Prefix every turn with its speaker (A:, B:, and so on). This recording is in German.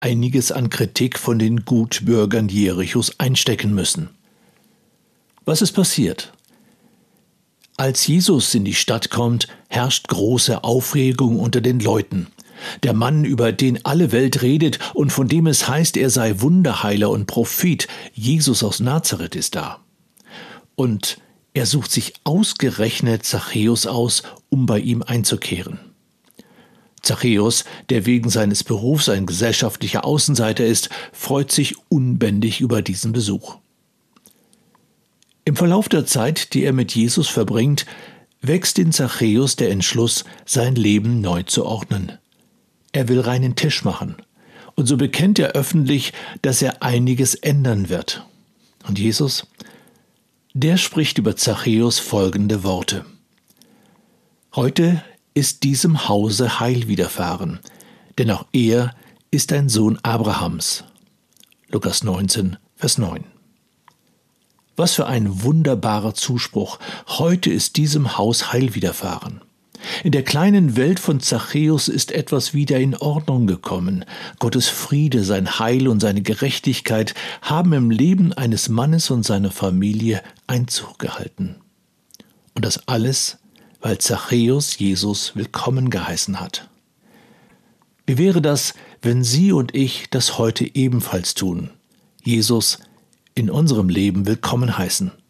A: einiges an Kritik von den Gutbürgern Jerichos einstecken müssen. Was ist passiert? Als Jesus in die Stadt kommt, herrscht große Aufregung unter den Leuten. Der Mann, über den alle Welt redet und von dem es heißt, er sei Wunderheiler und Prophet, Jesus aus Nazareth, ist da. Und er sucht sich ausgerechnet Zachäus aus, um bei ihm einzukehren. Zachäus, der wegen seines Berufs ein gesellschaftlicher Außenseiter ist, freut sich unbändig über diesen Besuch. Im Verlauf der Zeit, die er mit Jesus verbringt, wächst in Zachäus der Entschluss, sein Leben neu zu ordnen. Er will reinen Tisch machen, und so bekennt er öffentlich, dass er einiges ändern wird. Und Jesus, der spricht über Zachäus folgende Worte: Heute ist diesem Hause Heil widerfahren, denn auch er ist ein Sohn Abrahams. Lukas 19, Vers 9. Was für ein wunderbarer Zuspruch. Heute ist diesem Haus Heil widerfahren. In der kleinen Welt von Zachäus ist etwas wieder in Ordnung gekommen. Gottes Friede, sein Heil und seine Gerechtigkeit haben im Leben eines Mannes und seiner Familie Einzug gehalten. Und das alles, weil Zachäus Jesus willkommen geheißen hat. Wie wäre das, wenn Sie und ich das heute ebenfalls tun? Jesus in unserem Leben willkommen heißen.